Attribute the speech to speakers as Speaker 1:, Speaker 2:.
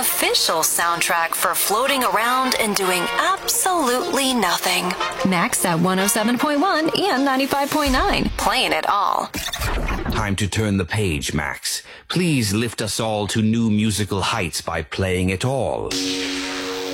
Speaker 1: official soundtrack for floating around and doing absolutely nothing. Max at 107.1 and 95.9. Playing it all.
Speaker 2: Time to turn the page, Max. Please lift us all to new musical heights by playing it all.